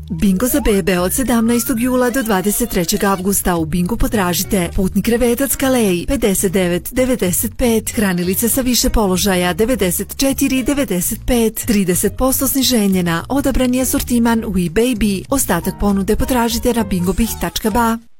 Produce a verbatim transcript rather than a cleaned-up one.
Bingo za bebe od sedamnaestog jula do dvadeset trećeg avgusta. U Bingu potražite putni krevetac Calais pedeset devet devedeset pet, hranilice sa više položaja devedeset četiri devedeset pet, trideset posto sniženje na odabrani asortiman We Baby. Ostatak ponude potražite na bingobih tačka ba.